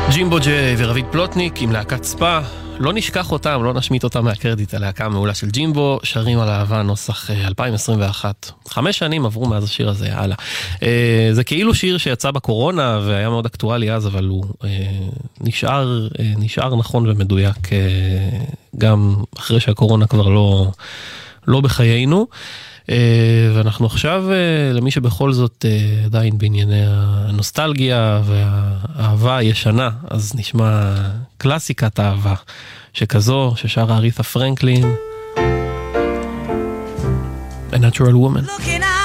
ג'ימבו ג'יי ורביד פלוטניק עם להקת ספא, לא נשכח אותם, לא נשמיט אותם מהקרדיט, הלהקה המעולה של ג'ימבו, שרים על אהבה, נוסח 2021. 5 שנים עברו מאז השיר הזה, הלאה. זה כאילו שיר שיצא בקורונה והיה מאוד אקטואלי אז, אבל הוא נשאר נכון ומדויק גם אחרי שהקורונה כבר לא בחיינו. ואנחנו עכשיו, למי שבכל זאת עדיין בענייני הנוסטלגיה והאהבה הישנה, אז נשמע קלאסיקת אהבה שכזו ששרה אריתה פרנקלין, A Natural Woman.